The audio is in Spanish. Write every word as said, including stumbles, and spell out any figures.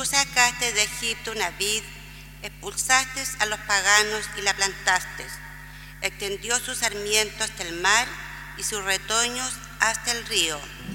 Tú sacaste de Egipto una vid, expulsaste a los paganos y la plantaste. Extendió sus sarmientos hasta el mar y sus retoños hasta el río.